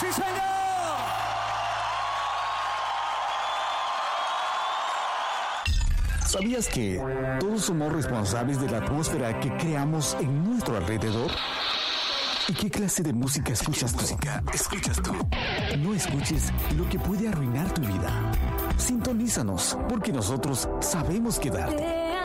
¡Sí, señor! ¿Sabías que todos somos responsables de la atmósfera que creamos en nuestro alrededor? ¿Y qué clase de música escuchas tú? No escuches lo que puede arruinar tu vida. Sintonízanos, porque nosotros sabemos quedarte.